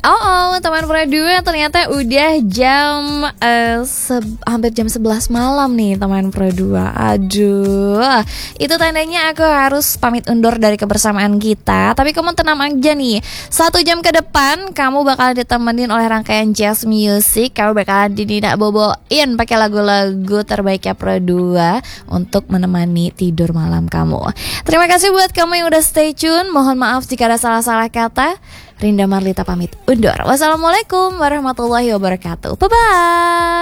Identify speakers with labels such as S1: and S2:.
S1: Teman Pro 2 ternyata udah jam hampir jam 11 malam nih teman Pro 2. Aduh, itu tandanya aku harus pamit undur dari kebersamaan kita. Tapi kamu tenang aja nih, 1 jam ke depan kamu bakal ditemenin oleh rangkaian jazz music. Kamu bakal dididak boboin pakai lagu-lagu terbaiknya Pro 2 untuk menemani tidur malam kamu. Terima kasih buat kamu yang udah stay tune. Mohon maaf jika ada salah-salah kata. Rinda Marlita pamit undur. Wassalamualaikum warahmatullahi wabarakatuh. Bye-bye.